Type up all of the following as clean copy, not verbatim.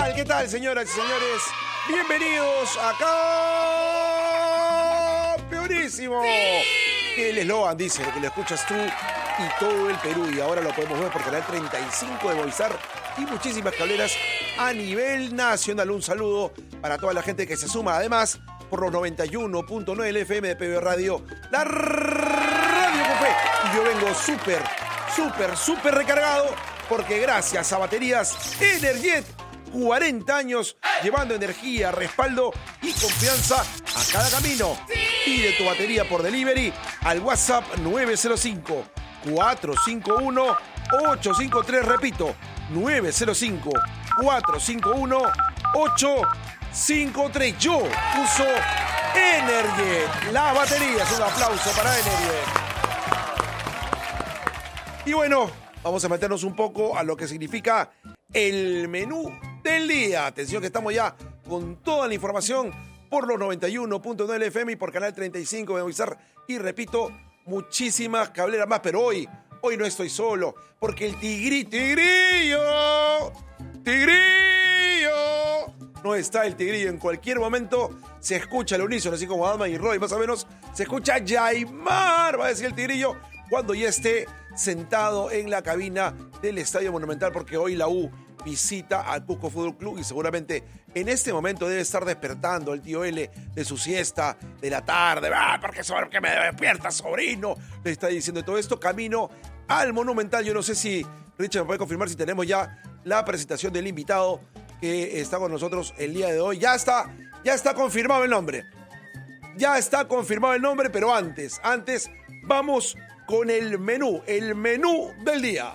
tal? ¿Qué tal, señoras y señores? Bienvenidos a Campeonísimo. El eslogan dice que lo escuchas tú y todo el Perú. Y ahora lo podemos ver por Canal 35 de Movistar y muchísimas cableras a nivel nacional. Un saludo para toda la gente que se suma. Además, por los 91.9 FM de PB Radio, la radio con fe. Y yo vengo súper recargado porque gracias a baterías Energet, 40 años llevando energía, respaldo y confianza a cada camino. Pide tu batería por delivery al WhatsApp 905-451-853. Repito, 905-451-853. Yo uso Energet, las baterías. Un aplauso para Energet. Y bueno, vamos a meternos un poco a lo que significa el menú del día. Atención que estamos ya con toda la información por los 91.9 FM y por Canal 35 de Movistar. Y repito, muchísimas cableras más. Pero hoy no estoy solo, porque el tigrillo, no está el tigrillo. En cualquier momento se escucha el unísono, así como Adma y Roy, más o menos. Se escucha Yaimar, va a decir el tigrillo, cuando ya esté sentado en la cabina del Estadio Monumental, porque hoy la U visita al Cusco Fútbol Club y seguramente en este momento debe estar despertando el tío L de su siesta de la tarde. Porque me despierta, sobrino. Le está diciendo todo esto camino al Monumental. Yo no sé si Richard me puede confirmar si tenemos ya la presentación del invitado que está con nosotros el día de hoy. Ya está confirmado el nombre. Ya está confirmado el nombre, pero antes vamos con el menú del día.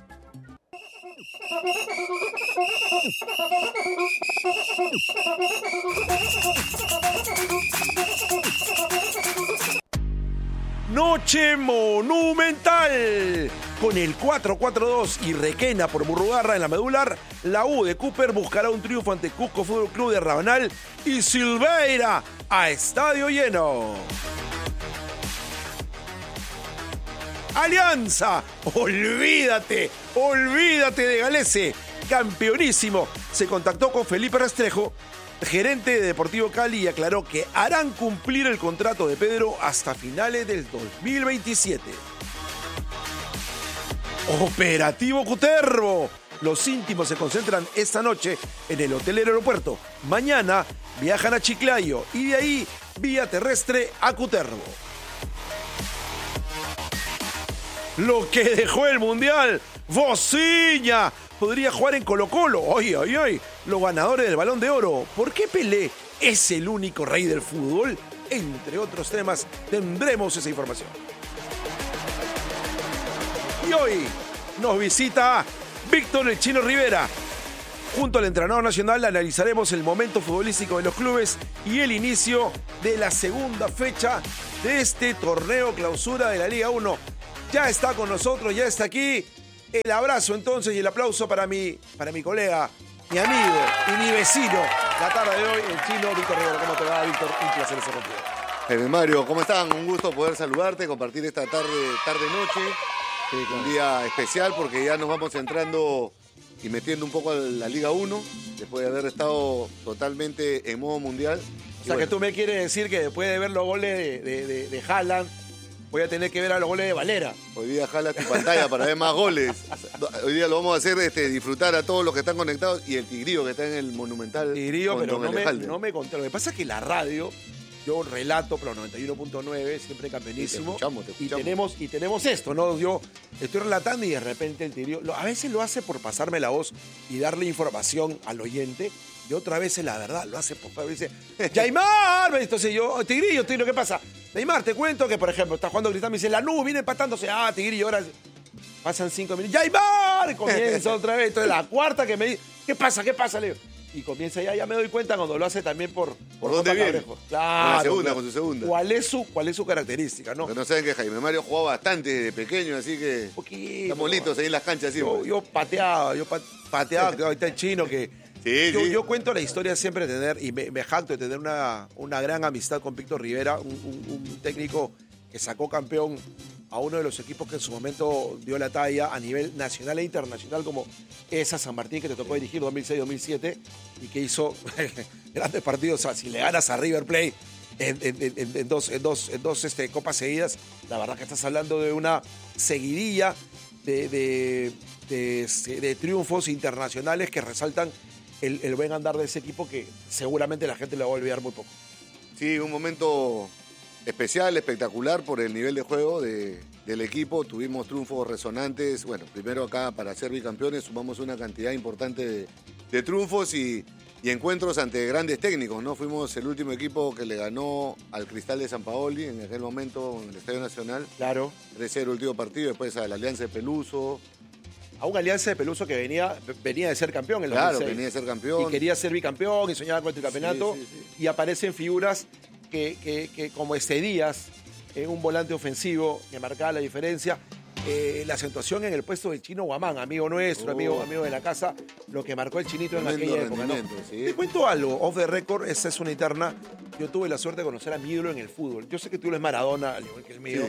Noche monumental. Con el 4-4-2 y Requena por Murrugarra en la medular, la U de Cooper buscará un triunfo ante Cusco Fútbol Club de Rabanal y Silveira a estadio lleno. Alianza, olvídate de Galese, campeonísimo. Se contactó con Felipe Restrejo, gerente de Deportivo Cali, y aclaró que harán cumplir el contrato de Pedro hasta finales del 2027. Operativo Cutervo. Los íntimos se concentran esta noche en el Hotel Aeropuerto. Mañana viajan a Chiclayo y de ahí vía terrestre a Cutervo. Lo que dejó el Mundial, Vociña podría jugar en Colo-Colo. Ay, los ganadores del Balón de Oro. ¿Por qué Pelé es el único rey del fútbol? Entre otros temas, tendremos esa información. Y hoy nos visita Víctor El Chino Rivera. Junto al entrenador nacional analizaremos el momento futbolístico de los clubes y el inicio de la segunda fecha de este torneo clausura de la Liga 1. Ya está con nosotros, ya está aquí. El abrazo entonces y el aplauso para mi colega, mi amigo y mi vecino. La tarde de hoy, el Chino Víctor Rivera. ¿Cómo te va, Víctor? Un placer estar contigo. Mario, ¿cómo están? Un gusto poder saludarte, compartir esta tarde-noche. Un día especial porque ya nos vamos entrando y metiendo un poco a la Liga 1, después de haber estado totalmente en modo mundial. O sea, que tú me quieres decir que después de ver los goles de Haaland, voy a tener que ver a los goles de Valera. Hoy día jala tu pantalla para ver más goles. Hoy día lo vamos a hacer disfrutar a todos los que están conectados y el Tigrillo que está en el Monumental. Tigrillo, pero no me conté. Lo que pasa es que la radio, yo relato, pero 91.9, siempre campeonísimo. Te escuchamos. Y tenemos esto, ¿no? Yo estoy relatando y de repente el Tigrillo, a veces lo hace por pasarme la voz y darle información al oyente. Y otra vez, la verdad, lo hace por favor. Dice, ¡Yaimar! Entonces yo, Tigrillo, ¿qué pasa? Yaimar, te cuento que, por ejemplo, está jugando gritando y dice, la nube viene empatándose. Ah, Tigrillo, ahora pasan 5 minutos. ¡Yaimar! Y comienza otra vez. Entonces la cuarta que me dice, ¿qué pasa, Leo? Y comienza ya me doy cuenta cuando lo hace también por dónde viene. Claro. Con su segunda. ¿Cuál es su característica, no? Porque no saben que Jaime Mario jugaba bastante desde pequeño, así que estamos listos ahí en las canchas. Yo pateaba, que ahorita el Chino que... Yo cuento la historia siempre de tener, y me jacto de tener una gran amistad con Víctor Rivera, un técnico que sacó campeón a uno de los equipos que en su momento dio la talla a nivel nacional e internacional, como esa San Martín que te tocó dirigir 2006-2007 y que hizo grandes partidos. O sea, si le ganas a River Plate en dos copas seguidas, la verdad que estás hablando de una seguidilla de triunfos internacionales que resaltan el buen andar de ese equipo, que seguramente la gente le va a olvidar muy poco. Sí, un momento especial, espectacular por el nivel de juego del equipo. Tuvimos triunfos resonantes. Bueno, primero acá para ser bicampeones sumamos una cantidad importante de triunfos y encuentros ante grandes técnicos, ¿no? Fuimos el último equipo que le ganó al Cristal de San Paoli en aquel momento en el Estadio Nacional. Claro. 3-0 el último partido, después a la Alianza de Peluso. A una Alianza de Peluso que venía de ser campeón en el Claro, 2006. venía de ser campeón. Y quería ser bicampeón y soñaba con el tricampeonato. Sí. Y aparecen figuras que como Díaz, un volante ofensivo que marcaba la diferencia. La acentuación en el puesto del Chino Guamán, amigo nuestro, amigo de la casa, lo que marcó el Chinito en aquella época, ¿no? Sí. Te cuento algo, off the record, esa es una interna. Yo tuve la suerte de conocer a mi ídolo en el fútbol. Yo sé que tú eres Maradona, al igual que el mío, sí,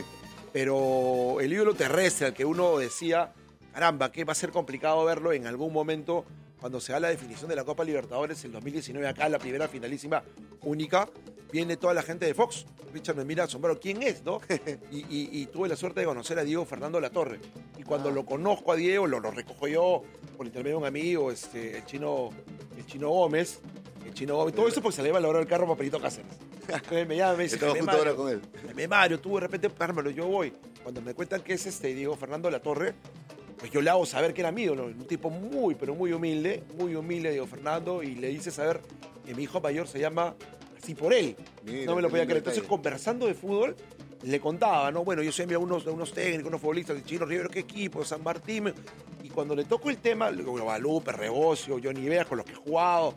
pero el ídolo terrestre, al que uno decía, caramba, que va a ser complicado verlo en algún momento cuando se da la definición de la Copa Libertadores el 2019, acá la primera finalísima única, viene toda la gente de Fox. Richard me mira asombrado, ¿quién es, no? Y tuve la suerte de conocer a Diego Fernando Latorre. Y cuando lo conozco a Diego, lo recojo yo por intermedio de un amigo, el chino Gómez. Todo eso porque se le iba a lograr el carro a Papelito Cáceres. Entonces me llama, me dice, estaba junto ahora con él. Mario, tú de repente, pármelo, yo voy. Cuando me cuentan que es Diego Fernando Latorre, pues yo le hago saber que era mi ídolo, un tipo muy, pero muy humilde, Diego Fernando, y le hice saber que mi hijo mayor se llama así por él. Mira, no me lo podía creer. detalle. Entonces, conversando de fútbol, le contaba, ¿no? Bueno, yo sé unos técnicos, unos futbolistas, el Chino Rivero, ¿qué equipo? San Martín. Y cuando le toco el tema, Guadalupe, Rebocio, Johnny Veas, con los que he jugado,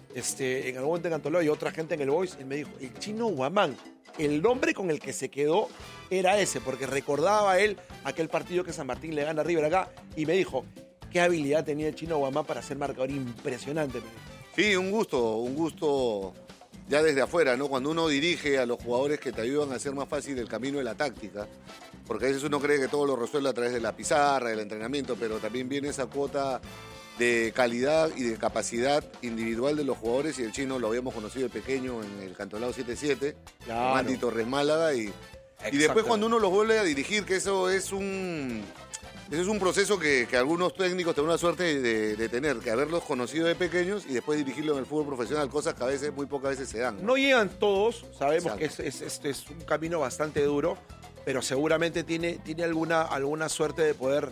en algún momento en Cantolao y otra gente en el Boys, él me dijo, el Chino Guamán, el nombre con el que se quedó era ese, porque recordaba él aquel partido que San Martín le gana a River acá, y me dijo, qué habilidad tenía el Chino Guamán para ser marcador, impresionante. Sí, un gusto ya desde afuera, ¿no? Cuando uno dirige a los jugadores que te ayudan a hacer más fácil el camino de la táctica, porque a veces uno cree que todo lo resuelve a través de la pizarra, del entrenamiento, pero también viene esa cuota de calidad y de capacidad individual de los jugadores, y el Chino lo habíamos conocido de pequeño en el Cantolao 7-7, Claro. con Andy Torres Málaga, y después cuando uno los vuelve a dirigir, que eso es un proceso que algunos técnicos tienen una suerte de tener, que haberlos conocido de pequeños y después dirigirlo en el fútbol profesional, cosas que a veces, muy pocas veces se dan. No llegan todos, sabemos Exacto. que es un camino bastante duro, pero seguramente tiene alguna suerte de poder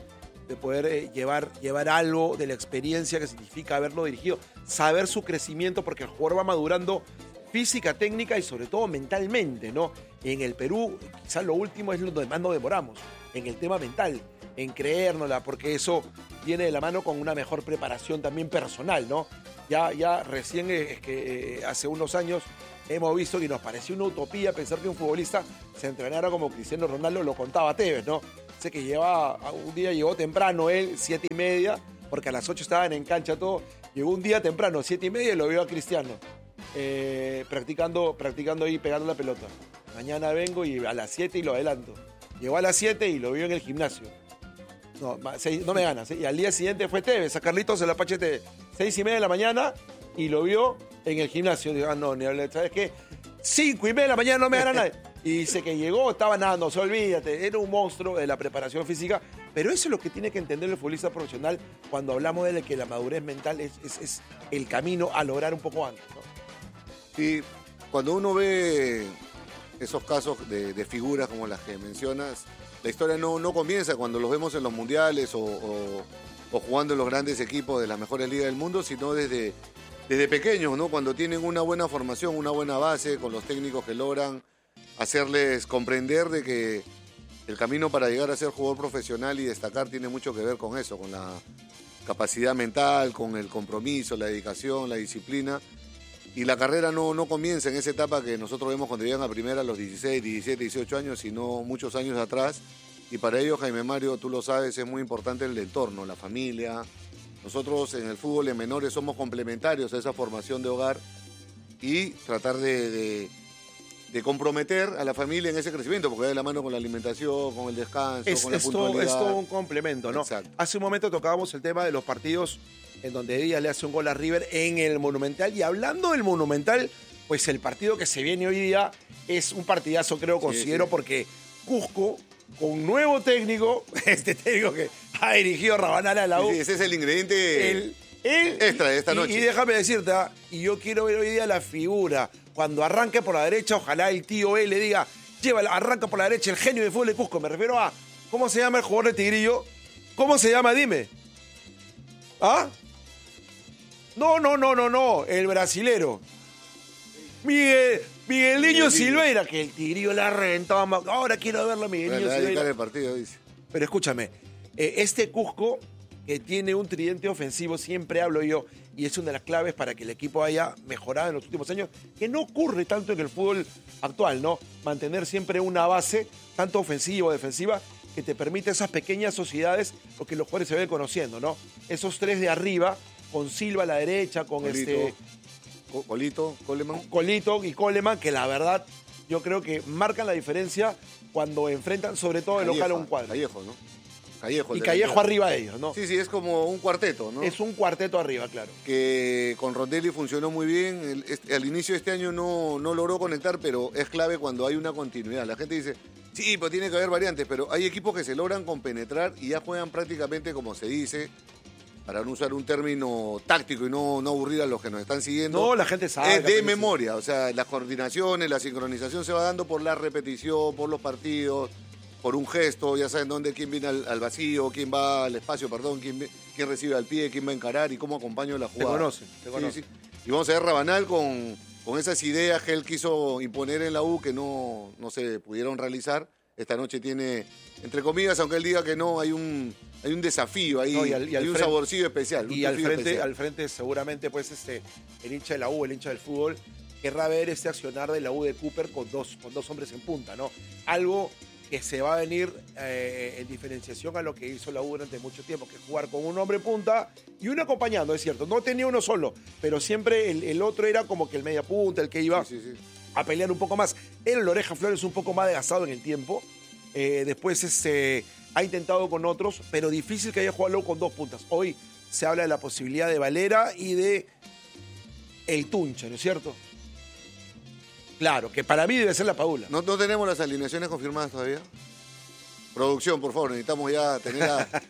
llevar algo de la experiencia que significa haberlo dirigido, saber su crecimiento, porque el jugador va madurando física, técnica y sobre todo mentalmente, ¿no? En el Perú, quizás lo último es donde más nos demoramos, en el tema mental, en creérnosla, porque eso viene de la mano con una mejor preparación también personal, ¿no? Ya recién hace unos años hemos visto que nos pareció una utopía pensar que un futbolista se entrenara como Cristiano Ronaldo, lo contaba Tevez, ¿no? Sé que un día llegó temprano él, 7:30, porque a las 8 estaban en cancha todo, llegó un día temprano, 7:30, y lo vio a Cristiano, practicando ahí, pegando la pelota. Mañana vengo y a las 7 y lo adelanto. Llegó a las 7 y lo vio en el gimnasio. No me ganas. Y al día siguiente fue Tevez, a Carlitos el Apache Tevez, 6:30 de la mañana, y lo vio en el gimnasio. Digo, no, ¿sabes qué? 5:30 de la mañana no me gana nadie. Y dice que llegó, estaba nadando, olvídate, era un monstruo de la preparación física. Pero eso es lo que tiene que entender el futbolista profesional cuando hablamos de que la madurez mental es el camino a lograr un poco antes, ¿no? Y cuando uno ve esos casos de figuras como las que mencionas, la historia no comienza cuando los vemos en los mundiales o jugando en los grandes equipos de las mejores ligas del mundo, sino desde pequeños, ¿no? Cuando tienen una buena formación, una buena base, con los técnicos que logran hacerles comprender de que el camino para llegar a ser jugador profesional y destacar tiene mucho que ver con eso, con la capacidad mental, con el compromiso, la dedicación, la disciplina. Y la carrera no comienza en esa etapa que nosotros vemos cuando llegan a primera a los 16, 17, 18 años, sino muchos años atrás. Y para ello, Jaime Mario, tú lo sabes, es muy importante el entorno, la familia. Nosotros en el fútbol en menores somos complementarios a esa formación de hogar y tratar de comprometer a la familia en ese crecimiento, porque va de la mano con la alimentación, con el descanso, con la puntualidad. Es todo un complemento, ¿no? Exacto. Hace un momento tocábamos el tema de los partidos en donde Díaz le hace un gol a River en el Monumental. Y hablando del Monumental, pues el partido que se viene hoy día es un partidazo, creo, considero, porque Cusco, con nuevo técnico, este técnico que ha dirigido Rabanal a la U. Sí, ese es el ingrediente extra de esta noche. Y déjame decirte, y yo quiero ver hoy día la figura. Cuando arranque por la derecha, ojalá el tío le diga, arranca por la derecha el genio de fútbol de Cusco. Me refiero a, ¿cómo se llama el jugador de Tigrillo? ¿Cómo se llama? Dime. ¿Ah? No, el brasilero. Miguelinho Silveira, que el Tigrillo la ha reventado. Ahora quiero verlo a Miguelinho Silveira. El partido, dice. Pero escúchame, este Cusco, que tiene un tridente ofensivo, siempre hablo yo, y es una de las claves para que el equipo haya mejorado en los últimos años, que no ocurre tanto en el fútbol actual, ¿no? Mantener siempre una base, tanto ofensiva o defensiva, que te permite esas pequeñas sociedades, porque los jugadores se ven conociendo, ¿no? Esos tres de arriba, con Silva a la derecha, con Colito y Coleman, que la verdad yo creo que marcan la diferencia cuando enfrentan, sobre todo de local a un cuadro. Callejo, ¿no? Callejo arriba de ellos, ¿no? Sí, es como un cuarteto, ¿no? Es un cuarteto arriba, claro. Que con Rondelli funcionó muy bien. Al inicio de este año no logró conectar, pero es clave cuando hay una continuidad. La gente dice, sí, pues tiene que haber variantes, pero hay equipos que se logran compenetrar y ya juegan prácticamente como se dice, para no usar un término táctico y no aburrir a los que nos están siguiendo. No, la gente sabe. Es de memoria, o sea, las coordinaciones, la sincronización se va dando por la repetición, por los partidos, por un gesto, ya saben dónde, quién viene al vacío, quién va al espacio, quién recibe al pie, quién va a encarar y cómo acompaña la jugada. Te conocen. Sí. Y vamos a ver Rabanal con esas ideas que él quiso imponer en la U que no se pudieron realizar. Esta noche tiene, entre comillas, aunque él diga que no, hay un desafío ahí, hay un saborcillo especial. Y al frente seguramente pues el hincha de la U, el hincha del fútbol, querrá ver este accionar de la U de Cooper con dos hombres en punta, ¿no? Algo que se va a venir en diferenciación a lo que hizo la U durante mucho tiempo, que es jugar con un hombre punta y uno acompañando, es cierto. No tenía uno solo, pero siempre el otro era como que el media punta, el que iba a pelear un poco más. El Oreja Flores un poco más desgastado en el tiempo. Después ha intentado con otros, pero difícil que haya jugado con dos puntas. Hoy se habla de la posibilidad de Valera y de el Tunche, ¿no es cierto? Claro, que para mí debe ser la Padula. ¿No tenemos las alineaciones confirmadas todavía? Producción, por favor, necesitamos ya tener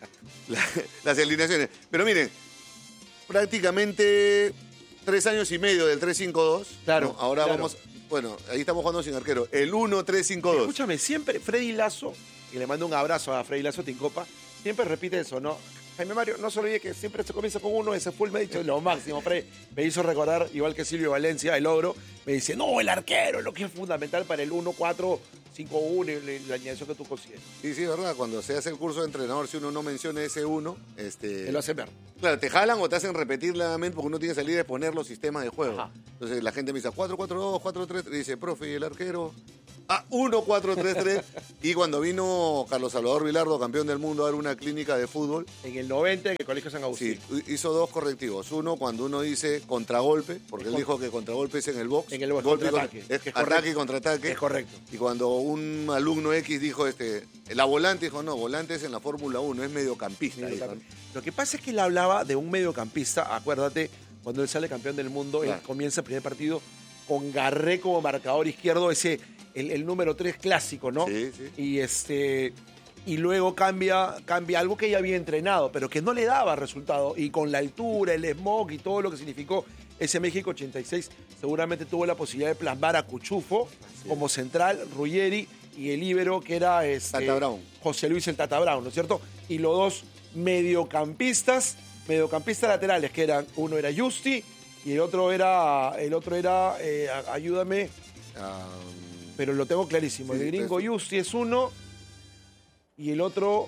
las alineaciones. Pero miren, prácticamente 3 años y medio del 3-5-2. Claro. ¿no? Ahora vamos, bueno, ahí estamos jugando sin arquero. El 1-3-5-2. Escúchame, siempre Freddy Lazo, y le mando un abrazo a Freddy Lazo Tincopa, siempre repite eso, ¿no? Jaime Mario, no se olvide que siempre se comienza con uno, ese full me ha dicho lo máximo. Freddy me hizo recordar, igual que Silvio Valencia, el ogro, me dice, no, el arquero es lo que es fundamental para el 1-4-5-1 y la alineación que tú consideres. Sí, verdad, cuando se hace el curso de entrenador, si uno no menciona ese 1, te lo hacen ver. Claro, te jalan o te hacen repetir nuevamente porque uno tiene que salir a exponer los sistemas de juego. Ajá. Entonces la gente me dice 4-4-2, 4-3, y dice, profe, ¿y el arquero? 1-4-3-3. Y cuando vino Carlos Salvador Vilardo, campeón del mundo, a dar una clínica de fútbol. En el 90, en el Colegio San Agustín. Sí, hizo 2 correctivos. Uno, cuando uno dice contragolpe, porque él dijo que contragolpe es en el box. En el box, golpe contraataque. Es ataque y contraataque. Es correcto. Y cuando un alumno X dijo, la volante, dijo, no, volante es en la Fórmula 1, es mediocampista. Lo que pasa es que él hablaba de un mediocampista, acuérdate, cuando él sale campeón del mundo, claro. Él comienza el primer partido con Garré como marcador izquierdo, el número 3 clásico, ¿no? Sí. Y luego cambia algo que ya había entrenado, pero que no le daba resultado. Y con la altura, el smog y todo lo que significó ese México 86, seguramente tuvo la posibilidad de plasmar a Cuchufo como central, Ruggeri y el líbero que era Tata Brown. José Luis el Tata Brown, ¿no es cierto? Y los dos mediocampistas laterales, que eran, uno era Justi y el otro era ayúdame, pero lo tengo clarísimo. El gringo Justi es uno y el otro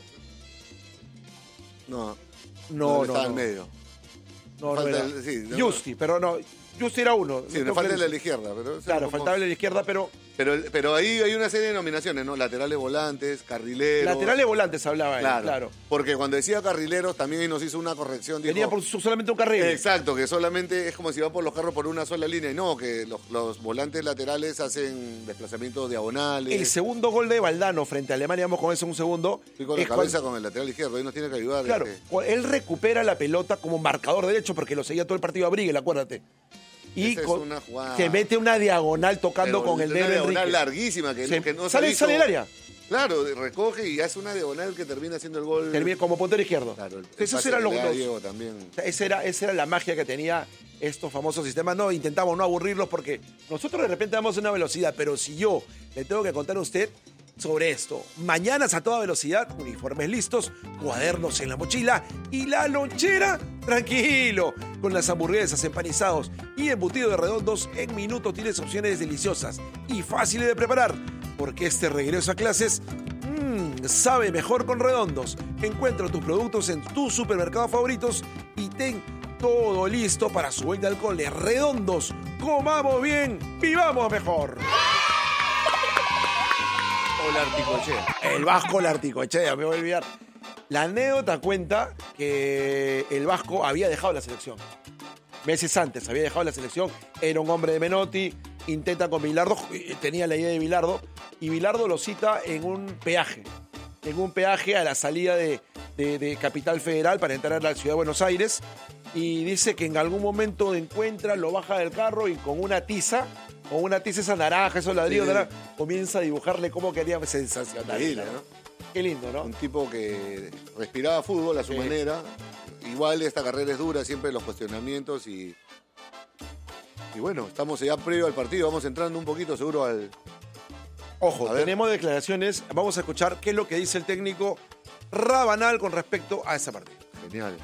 no estaba en medio. No era Justi, pero no, Justi era uno. Sí, le falta el de la izquierda. Pero claro, faltaba el de la izquierda, pero Pero ahí hay una serie de nominaciones, ¿no? Laterales volantes, carrileros. Laterales volantes hablaba él, claro. Porque cuando decía carrileros también ahí nos hizo una corrección. Tenía por solamente un carril. Exacto, que solamente es como si va por los carros por una sola línea. Y no, que los volantes laterales hacen desplazamientos diagonales. El segundo gol de Valdano frente a Alemania, vamos con eso un segundo. Estoy con la cabeza con el lateral izquierdo, ahí nos tiene que ayudar. Claro, él recupera la pelota como marcador derecho porque lo seguía todo el partido a Briegel, acuérdate. Y se mete una diagonal tocando con el dedo. Una diagonal larguísima que no sale del área. Claro, recoge y hace una diagonal que termina haciendo el gol. Termina como puntero izquierdo. Claro, esos eran los Diego también. Esa era la magia que tenía estos famosos sistemas. No, intentamos no aburrirlos porque nosotros de repente damos una velocidad, pero si yo le tengo que contar a usted sobre esto, mañanas a toda velocidad, uniformes listos, cuadernos en la mochila y la lonchera, tranquilo, con las hamburguesas, empanizados y embutidos de redondos en minutos tienes opciones deliciosas y fáciles de preparar, porque este regreso a clases sabe mejor con Redondos. Encuentra tus productos en tus supermercados favoritos y ten todo listo para su venta de alcohol. Redondos, comamos bien, vivamos mejor. El Vasco Larticoechea, me voy a olvidar. La anécdota cuenta que el Vasco había dejado la selección. Meses antes había dejado la selección. Era un hombre de Menotti, intenta con Bilardo, tenía la idea de Bilardo, y Bilardo lo cita en un peaje. En un peaje a la salida de Capital Federal para entrar a la ciudad de Buenos Aires. Y dice que en algún momento encuentra, lo baja del carro y con una tiza esa naranja, esos ladrillos, comienza a dibujarle cómo quería. Sensacional. Increíble, ¿no? Qué lindo, ¿no? Un tipo que respiraba fútbol a su manera. Igual esta carrera es dura, siempre los cuestionamientos y bueno, estamos ya previo al partido, vamos entrando un poquito seguro al... Ojo, tenemos declaraciones, vamos a escuchar qué es lo que dice el técnico Rabanal con respecto a esa partida. Genial.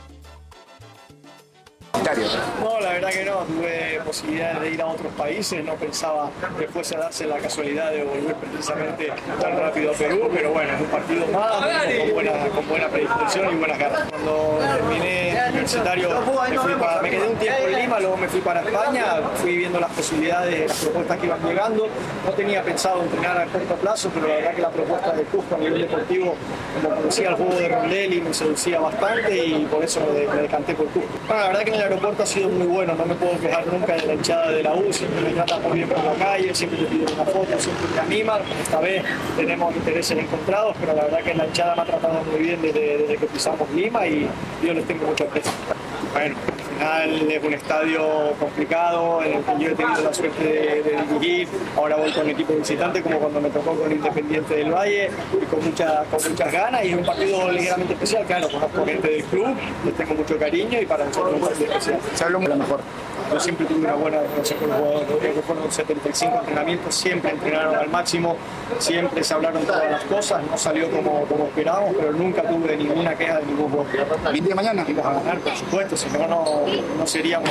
No, la verdad que no, tuve posibilidades de ir a otros países, no pensaba que fuese a darse la casualidad de volver precisamente tan rápido a Perú, pero bueno, es un partido más, con buena predisposición y buenas ganas. Cuando terminé el universitario me quedé un tiempo en Lima, luego me fui para España, fui viendo las posibilidades, las propuestas que iban llegando, no tenía pensado entrenar a corto plazo, pero la verdad que la propuesta de Cusco a nivel deportivo, como conocía el juego de Rondelli, me seducía bastante y por eso me decanté por Cusco. Bueno, la verdad que en el aeropuerto ha sido muy bueno, no me puedo quejar nunca de la hinchada de la U, siempre me tratan muy bien por la calle, siempre te piden una foto, siempre te animan. Esta vez tenemos intereses encontrados, pero la verdad que la hinchada me ha tratado muy bien desde que pisamos Lima y yo les tengo mucho aprecio. Bueno, al final es un estadio complicado en el que yo he tenido la suerte de dirigir, ahora voy con equipo visitante como cuando me tocó con Independiente del Valle y con muchas ganas y es un partido ligeramente especial, claro, conozco gente del club, les tengo mucho cariño y para nosotros es un partido especial. Se habló la mejor. Yo siempre tuve una buena relación con los jugadores, creo que fueron 75 entrenamientos, siempre entrenaron al máximo, siempre se hablaron todas las cosas, no salió como esperábamos, pero nunca tuve ninguna queja de ningún jugador. ¿El de mañana? Vamos a ganar, por supuesto, si no seríamos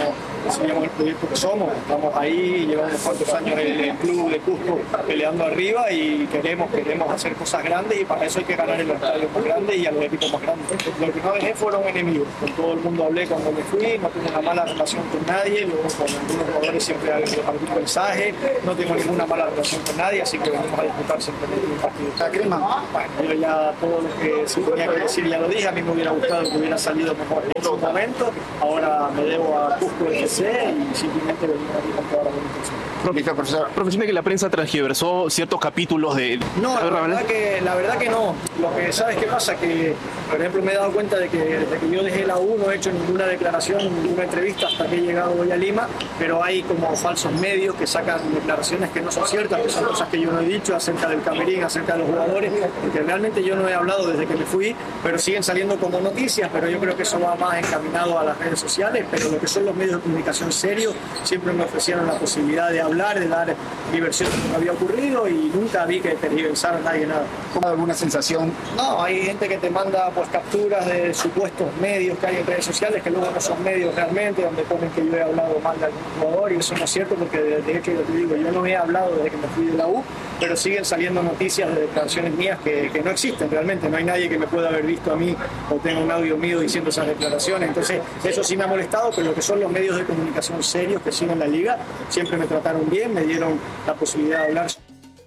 el proyecto que somos, estamos ahí, llevamos unos cuantos años en el club de Cusco peleando arriba y queremos hacer cosas grandes y para eso hay que ganar en los estadios más grandes y a los equipos más grandes. Lo que no dejé fueron enemigos, con todo el mundo hablé cuando me fui, no tuve una mala relación con nadie, luego con algunos jugadores siempre algún mensaje, no tengo ninguna mala relación con nadie, así que venimos a disfrutar simplemente un partido. ¿La crema? Bueno, yo ya todo lo que se tenía que decir ya lo dije, a mí me hubiera gustado que hubiera salido mejor en su momento, ahora me debo a Cusco FC y simplemente venimos aquí con toda la buena intención. Profesor, que la prensa transgiversó ciertos capítulos de... No, la verdad que no. Lo que sabes qué pasa, que por ejemplo me he dado cuenta de que desde que yo dejé la U no he hecho ninguna declaración, ninguna entrevista hasta que he llegado hoy a Lima, pero hay como falsos medios que sacan declaraciones que no son ciertas, que son cosas que yo no he dicho acerca del camerín, acerca de los jugadores, porque realmente yo no he hablado desde que me fui, pero siguen saliendo como noticias, pero yo creo que eso va más encaminado a las redes sociales, pero lo que son los medios de comunicación serios siempre me ofrecieron la posibilidad de hablar, de dar diversión de lo que había ocurrido y nunca vi que tergiversara a nadie nada. ¿Cómo alguna sensación? No, hay gente que te manda pues capturas de supuestos medios que hay en redes sociales que luego no son medios realmente, donde ponen que yo he hablado mal de algún jugador y eso no es cierto porque de hecho yo te digo, yo no he hablado desde que me fui de la U, pero siguen saliendo noticias de declaraciones mías que no existen realmente, no hay nadie que me pueda haber visto a mí o tenga un audio mío diciendo esas declaraciones, entonces eso sí me ha molestado, pero lo que son los medios de comunicación serios que siguen la liga siempre me trataron bien, me dieron la posibilidad de hablar.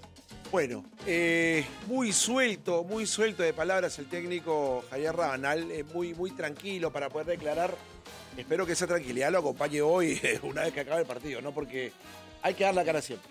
Bueno, muy suelto de palabras el técnico Javier Rabanal, muy tranquilo para poder declarar. Espero que esa tranquilidad lo acompañe hoy, una vez que acabe el partido, ¿no? Porque hay que dar la cara siempre,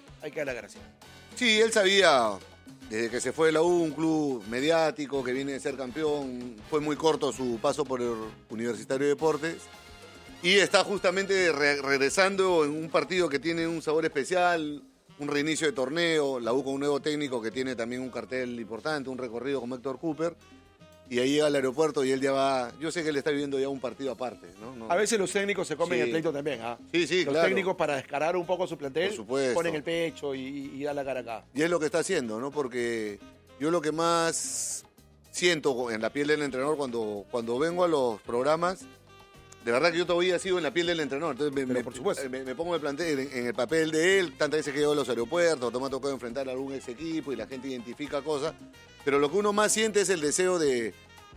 Sí, él sabía, desde que se fue de la U, un club mediático que viene de ser campeón, fue muy corto su paso por el Universitario de Deportes. Y está justamente regresando en un partido que tiene un sabor especial, un reinicio de torneo, la U con un nuevo técnico que tiene también un cartel importante, un recorrido con Héctor Cooper. Y ahí llega al aeropuerto y él ya va. Yo sé que él está viviendo ya un partido aparte, ¿no? A veces los técnicos se comen el pleito también, ¿ah? Sí, los claro. técnicos, para descarar un poco su plantel, Por supuesto, ponen el pecho y dan la cara acá. Y es lo que está haciendo, ¿no? Porque yo lo que más siento en la piel del entrenador cuando vengo a los programas, de verdad que yo todavía sigo en la piel del entrenador. Entonces por supuesto. me pongo en el papel de él, tantas veces que llego a los aeropuertos, me ha tocado enfrentar a algún ex equipo y la gente identifica cosas. Pero lo que uno más siente es el deseo de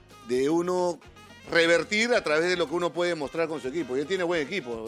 uno revertir a través de lo que uno puede mostrar con su equipo. Y él tiene buen equipo.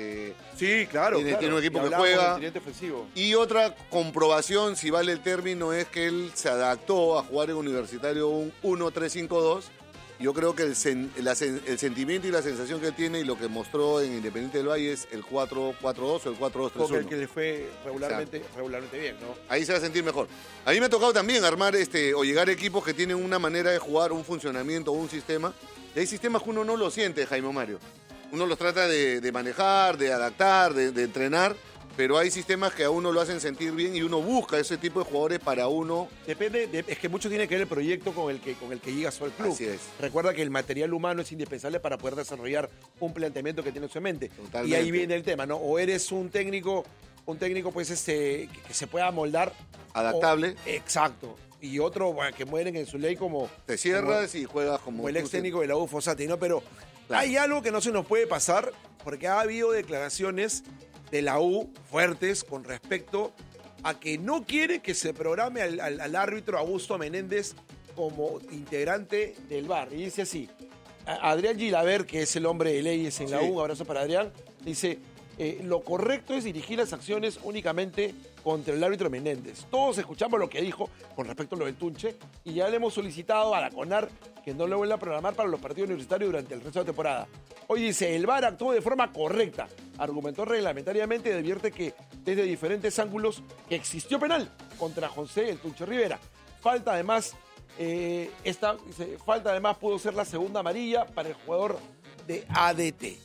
Sí, claro. Tiene un equipo que juega. Y otra comprobación, si vale el término, es que él se adaptó a jugar en Universitario un 1-3-5-2. Yo creo que el sentimiento y la sensación que él tiene y lo que mostró en Independiente del Valle es el 4-4-2 o el 4-2-3-1. Porque el que le fue regularmente bien, ¿no? Ahí se va a sentir mejor. A mí me ha tocado también armar o llegar a equipos que tienen una manera de jugar, un funcionamiento, un sistema. Y hay sistemas que uno no lo siente, Jaime Mario. Uno los trata de manejar, de adaptar, de entrenar. Pero hay sistemas que a uno lo hacen sentir bien y uno busca ese tipo de jugadores para uno. Es que mucho tiene que ver el proyecto con el que llegas al club. Así es. Recuerda que el material humano es indispensable para poder desarrollar un planteamiento que tiene en su mente. Totalmente. Y ahí viene el tema, ¿no? O eres un técnico pues que se pueda moldar. Adaptable. Exacto. Y otro que mueren en su ley como. Te cierras y juegas como el ex técnico de la U, Fossati, ¿no? Pero claro, hay algo que no se nos puede pasar porque ha habido declaraciones de la U fuertes con respecto a que no quiere que se programe al árbitro Augusto Menéndez como integrante del VAR. Y dice así, Adrián Gilaber, que es el hombre de leyes en la U, un abrazo para Adrián, dice, lo correcto es dirigir las acciones únicamente contra el árbitro Menéndez. Todos escuchamos lo que dijo con respecto a lo del Tunche y ya le hemos solicitado a la CONAR que no lo vuelva a programar para los partidos universitarios durante el resto de la temporada. Hoy dice, el VAR actuó de forma correcta, argumentó reglamentariamente y advierte que desde diferentes ángulos que existió penal contra José el Tunche Rivera. Falta además pudo ser la segunda amarilla para el jugador de ADT.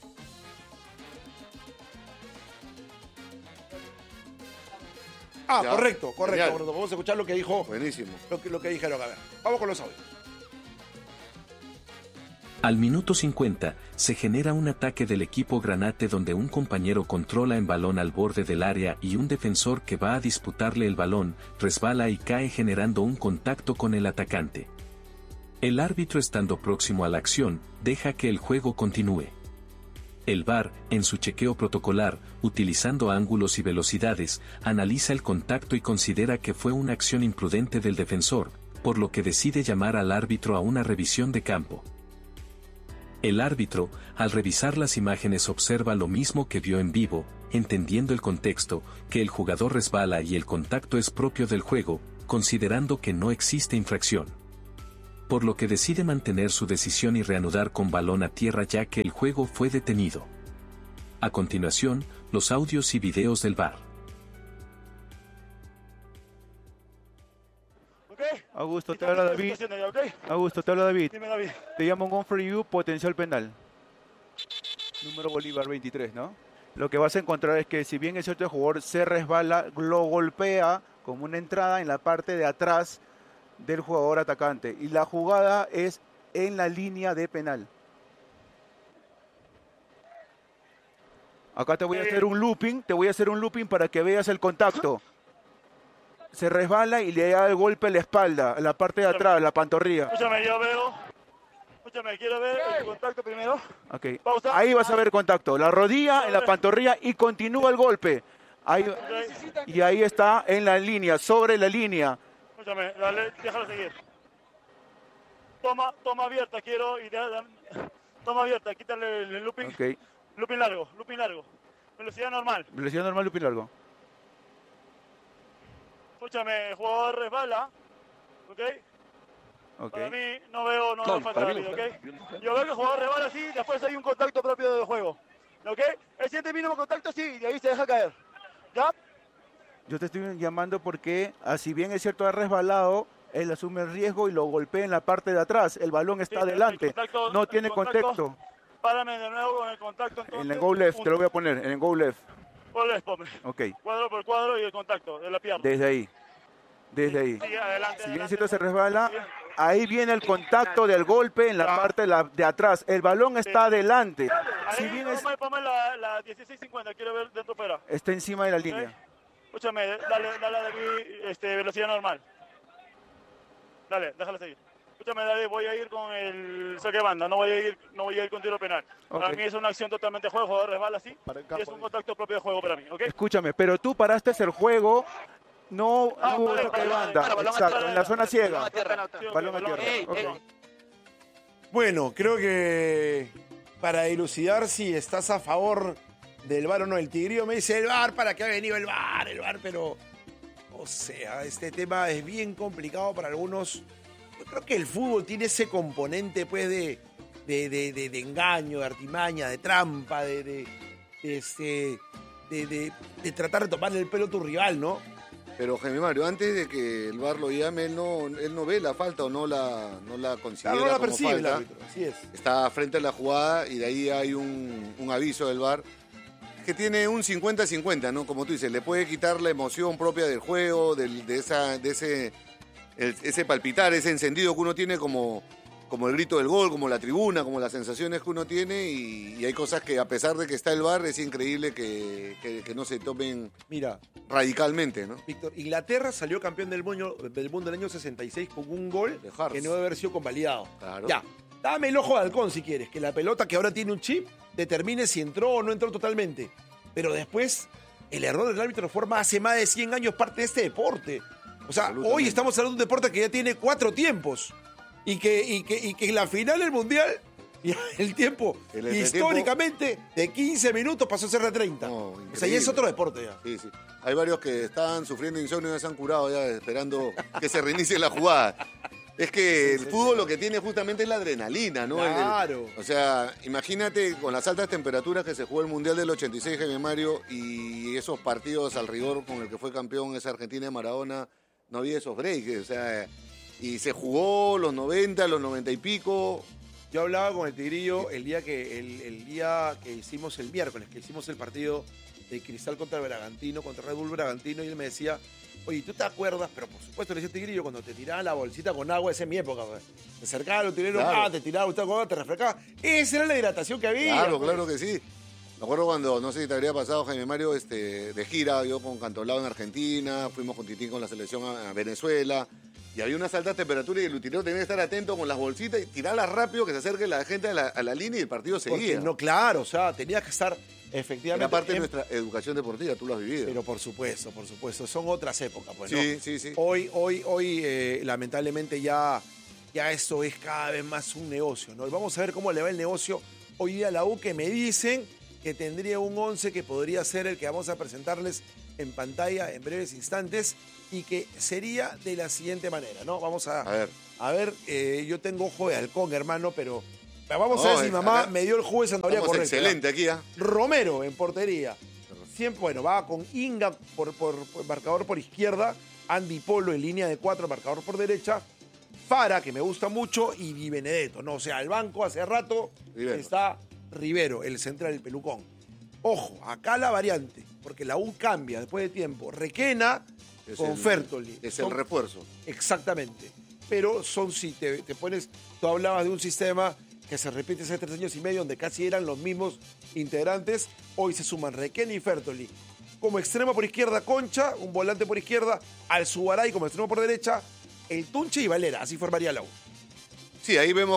Ah, ya. Correcto. Vamos a escuchar lo que dijo. Buenísimo. Lo que dijeron. A ver, vamos con los audios. Al minuto 50, se genera un ataque del equipo Granate donde un compañero controla en balón al borde del área y un defensor que va a disputarle el balón, resbala y cae generando un contacto con el atacante. El árbitro, estando próximo a la acción, deja que el juego continúe. El VAR, en su chequeo protocolar, utilizando ángulos y velocidades, analiza el contacto y considera que fue una acción imprudente del defensor, por lo que decide llamar al árbitro a una revisión de campo. El árbitro, al revisar las imágenes, observa lo mismo que vio en vivo, entendiendo el contexto, que el jugador resbala y el contacto es propio del juego, considerando que no existe infracción. Por lo que decide mantener su decisión y reanudar con balón a tierra ya que el juego fue detenido. A continuación, los audios y videos del VAR. Augusto, te habla David. Augusto, te habla David. Dime, David. Te llamo un for you, potencial penal. Número Bolívar 23, ¿no? Lo que vas a encontrar es que si bien es cierto el jugador se resbala, lo golpea como una entrada en la parte de atrás del jugador atacante. Y la jugada es en la línea de penal. Acá te voy a hacer un looping, para que veas el contacto. Se resbala y le da el golpe a la espalda, a la parte de atrás, la pantorrilla. Quiero ver el contacto primero. Okay. Ahí vas a ver contacto, la rodilla en la pantorrilla y continúa el golpe. Ahí, y ahí está en la línea, sobre la línea. Escúchame, déjalo seguir. Toma abierta, toma abierta, quítale el looping. Okay. Looping largo. Velocidad normal, looping largo. Escúchame, el jugador resbala, ¿ok? Para mí no veo falta rápido, ¿ok? Yo veo que el jugador resbala así, después hay un contacto propio del juego, ¿ok? El siguiente mínimo contacto sí, y ahí se deja caer, ¿ya? Yo te estoy llamando porque, si bien es cierto, ha resbalado, él asume el riesgo y lo golpea en la parte de atrás. El balón está adelante, no tiene contacto. Párame de nuevo con el contacto. Entonces, En el go left, te lo voy a poner, en el go left. Go left, ponme. Ok. Cuadro por cuadro y el contacto de la pierna. Desde ahí. Sí, adelante, si bien es cierto, se resbala, ahí viene el contacto del golpe en la parte de atrás. El balón está adelante. Si bien ponme la 1650, quiero ver dentro fuera. Está encima de la línea. Escúchame, dale de aquí, velocidad normal. Dale, déjala seguir. Escúchame, dale, voy a ir con el saque de banda, no voy a ir con tiro penal. Para mí es una acción totalmente de juego, el jugador resbala así, y es un contacto propio de juego para mí, ¿ok? Escúchame, pero tú paraste el juego, no hubo saque de banda, exacto, en la zona ciega. Balón a tierra. Bueno, creo que para dilucidar si estás a favor del VAR o no, el Tigrillo me dice el VAR, ¿para qué ha venido el VAR, pero... O sea, este tema es bien complicado para algunos. Yo creo que el fútbol tiene ese componente, pues, de engaño, de artimaña, de trampa, de tratar de tomarle el pelo a tu rival, ¿no? Pero, Jaime Mario, antes de que el VAR lo llame, él no ve la falta o no la considera no la como percibe falta. el árbitro, así es. Está frente a la jugada y de ahí hay un aviso del VAR que tiene un 50-50, ¿no? Como tú dices, le puede quitar la emoción propia del juego, de ese palpitar, ese encendido que uno tiene como el grito del gol, como la tribuna, como las sensaciones que uno tiene, y hay cosas que a pesar de que está el VAR es increíble que no se tomen radicalmente, ¿no? Víctor, Inglaterra salió campeón del mundo del año 66 con un gol que no debe haber sido convalidado. Claro. Ya, dame el ojo de halcón si quieres, que la pelota que ahora tiene un chip determine si entró o no entró totalmente. Pero después, el error del árbitro forma hace más de 100 años parte de este deporte. O sea, hoy estamos hablando de un deporte que ya tiene 4 tiempos. Y que la final del Mundial, ya el tiempo, históricamente, de 15 minutos pasó a ser de 30. No, o sea, ya es otro deporte ya. Sí. Hay varios que estaban sufriendo insomnio y ya se han curado ya esperando que se reinicie la jugada. Es que el fútbol lo que tiene justamente es la adrenalina, ¿no? Claro. O sea, imagínate con las altas temperaturas que se jugó el Mundial del 86, Jaime Mario, y esos partidos al rigor con el que fue campeón esa Argentina de Maradona, no había esos breaks, o sea, y se jugó los 90, los 90 y pico. Yo hablaba con el Tigrillo el día que hicimos el miércoles, que hicimos el partido de Cristal contra Bragantino, contra Red Bull Bragantino, y él me decía, oye, ¿tú te acuerdas? Pero por supuesto le decía Tigrillo, cuando te tiraban la bolsita con agua, esa es mi época, pues. Te acercaba los tireros, te tiraba bolsita con agua, te refrescaba. Esa era la hidratación que había. Claro, pues. claro que sí. Me acuerdo cuando, no sé si te habría pasado, Jaime Mario, de gira, yo con Cantolao en Argentina, fuimos con Titín con la selección a Venezuela, y había unas altas temperaturas y el utilero tenía que estar atento con las bolsitas y tirarlas rápido, que se acerque la gente a la línea y el partido seguía. No, claro, o sea, tenías que estar efectivamente... Era parte de nuestra educación deportiva, tú lo has vivido. Pero por supuesto, son otras épocas, pues, ¿no? Sí. Hoy lamentablemente ya esto es cada vez más un negocio, ¿no? Y vamos a ver cómo le va el negocio hoy día a la U, que me dicen que tendría un 11 que podría ser el que vamos a presentarles en pantalla en breves instantes y que sería de la siguiente manera, ¿no? Vamos a ver, yo tengo ojo de halcón, hermano, pero vamos a ver si mamá me dio el jugo de zanahoria correcto. Excelente aquí, ¿eh? Romero en portería. Siempre, bueno, va con Inga por marcador por izquierda, Andy Polo en línea de 4, marcador por derecha, Fara, que me gusta mucho, y Di Benedetto, ¿no? O sea, al banco hace rato está Rivero, el central, el pelucón. Ojo, acá la variante, porque la U cambia después de tiempo. Requena con Fertoli. Es el refuerzo. Exactamente. Pero si te pones, tú hablabas de un sistema que se repite hace 3 años y medio, donde casi eran los mismos integrantes. Hoy se suman Requena y Fertoli. Como extremo por izquierda, Concha, un volante por izquierda, Alzugaray como extremo por derecha, el Tunche y Valera. Así formaría la U. Sí, ahí vemos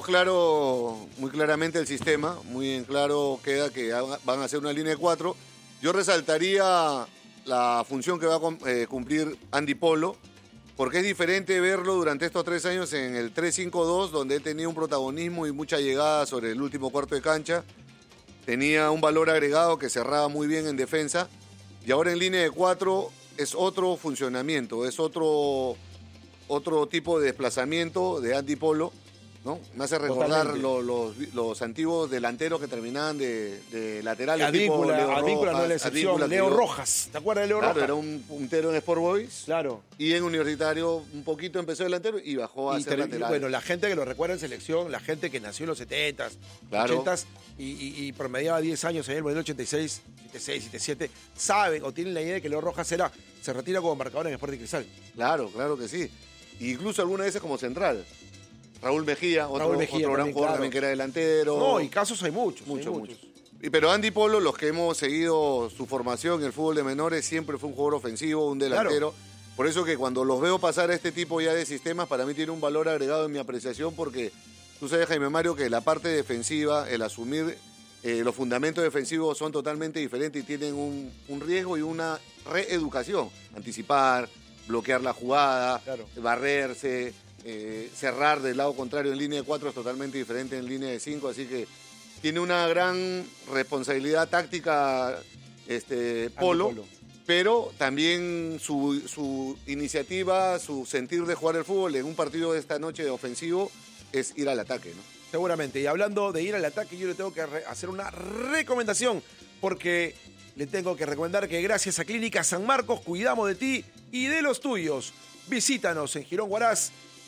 muy claramente el sistema, muy en claro queda que van a hacer una línea de 4. Yo resaltaría la función que va a cumplir Andy Polo, porque es diferente verlo durante estos 3 años en el 3-5-2, donde él tenía un protagonismo y mucha llegada sobre el último cuarto de cancha, tenía un valor agregado que cerraba muy bien en defensa, y ahora en línea de 4 es otro funcionamiento, es otro tipo de desplazamiento de Andy Polo, ¿no? Me hace recordar los antiguos delanteros que terminaban de laterales. Advíncula no es la excepción. Leo Rojas. ¿Te acuerdas de Leo Rojas? Claro, era un puntero en Sport Boys. Claro. Y en Universitario un poquito empezó delantero y bajó a ser lateral. Bueno, la gente que lo recuerda en selección, la gente que nació en los 70s, claro, 80s y promediaba 10 años en el modelo 86, 76, 77, saben o tienen la idea de que Leo Rojas se retira como marcador en Sporting Cristal. Claro que sí. Incluso algunas veces como central. Raúl Mejía, otro gran jugador también que era delantero. No, y casos hay muchos. Pero Andy Polo, los que hemos seguido su formación en el fútbol de menores, siempre fue un jugador ofensivo, un delantero. Claro. Por eso que cuando los veo pasar a este tipo ya de sistemas, para mí tiene un valor agregado en mi apreciación, porque tú sabes, Jaime Mario, que la parte defensiva, el asumir los fundamentos defensivos son totalmente diferentes y tienen un riesgo y una reeducación. Anticipar, bloquear la jugada, claro, barrerse, cerrar del lado contrario en línea de 4 es totalmente diferente en línea de 5, así que tiene una gran responsabilidad táctica Polo, pero también su iniciativa, su sentir de jugar el fútbol en un partido de esta noche de ofensivo es ir al ataque, ¿no? Seguramente, y hablando de ir al ataque, yo le tengo que hacer una recomendación, porque le tengo que recomendar que gracias a Clínica San Marcos cuidamos de ti y de los tuyos. Visítanos en Girón Huaraz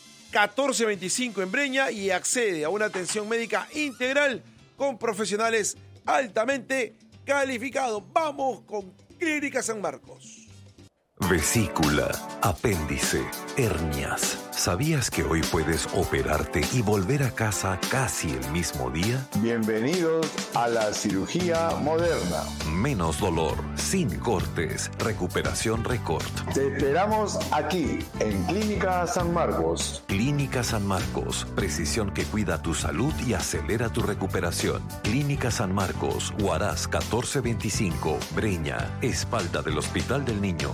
1425 en Breña y accede a una atención médica integral con profesionales altamente calificados. Vamos con Clínica San Marcos. Vesícula, apéndice, hernias. ¿Sabías que hoy puedes operarte y volver a casa casi el mismo día? Bienvenidos a la cirugía moderna. Menos dolor, sin cortes, recuperación récord. Te esperamos aquí, en Clínica San Marcos. Clínica San Marcos, precisión que cuida tu salud y acelera tu recuperación. Clínica San Marcos, Huaraz 1425, Breña, espalda del Hospital del Niño.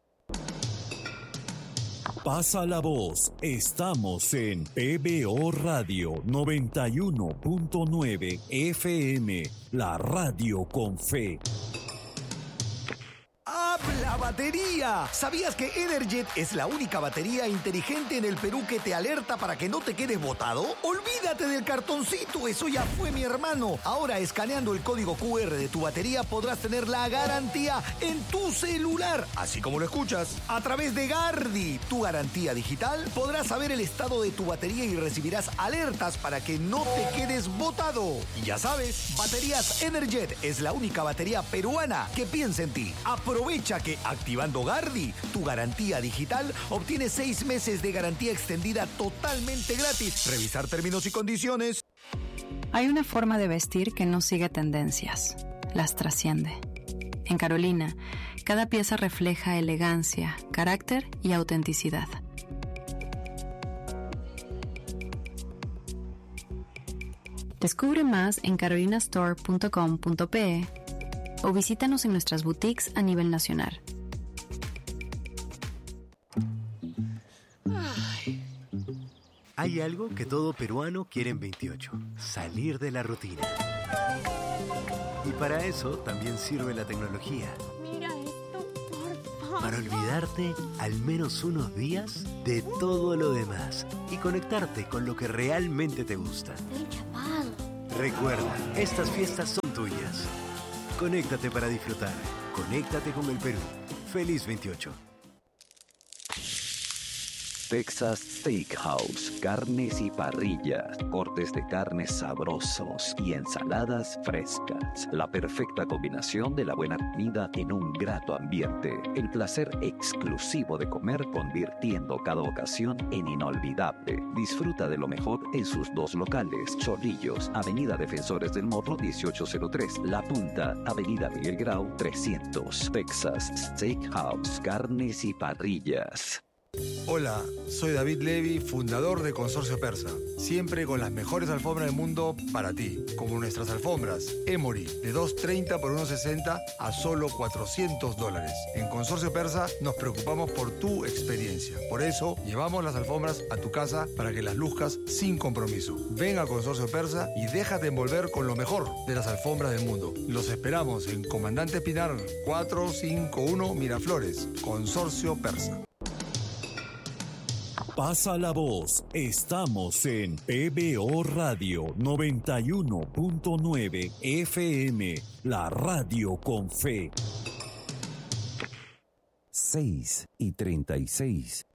Pasa la voz, estamos en PBO Radio 91.9 FM, la radio con fe. ¡Habla batería! ¿Sabías que Energet es la única batería inteligente en el Perú que te alerta para que no te quedes botado? ¡Olvídate del cartoncito! Eso ya fue, mi hermano. Ahora, escaneando el código QR de tu batería, podrás tener la garantía en tu celular. Así como lo escuchas. A través de Gardi, tu garantía digital, podrás saber el estado de tu batería y recibirás alertas para que no te quedes botado. Y ya sabes, Baterías Energet es la única batería peruana que piensa en ti. Aprovecha que activando Gardi, tu garantía digital, obtienes 6 meses de garantía extendida totalmente gratis. Revisar términos y condiciones. Hay una forma de vestir que no sigue tendencias, las trasciende. En Carolina, cada pieza refleja elegancia, carácter y autenticidad. Descubre más en carolinastore.com.pe o visítanos en nuestras boutiques a nivel nacional. Hay algo que todo peruano quiere en 28, salir de la rutina. Y para eso también sirve la tecnología. Mira esto, por favor. Para olvidarte al menos unos días de todo lo demás y conectarte con lo que realmente te gusta. Estoy chapado. Recuerda, estas fiestas son tuyas. Conéctate para disfrutar. Conéctate con el Perú. Feliz 28. Texas Steakhouse, carnes y parrillas, cortes de carnes sabrosos y ensaladas frescas. La perfecta combinación de la buena comida en un grato ambiente. El placer exclusivo de comer, convirtiendo cada ocasión en inolvidable. Disfruta de lo mejor en sus 2 locales: Chorrillos, Avenida Defensores del Morro 1803, La Punta, Avenida Miguel Grau 300. Texas Steakhouse, carnes y parrillas. Hola, soy David Levy, fundador de Consorcio Persa. Siempre con las mejores alfombras del mundo para ti, como nuestras alfombras Emory, de $230 por $160 a solo $400. En Consorcio Persa nos preocupamos por tu experiencia. Por eso, llevamos las alfombras a tu casa para que las luzcas sin compromiso. Ven a Consorcio Persa y déjate envolver con lo mejor de las alfombras del mundo. Los esperamos en Comandante Pinar 451 Miraflores, Consorcio Persa. Pasa la voz. Estamos en PBO Radio 91.9 FM, la radio con fe. 6:36.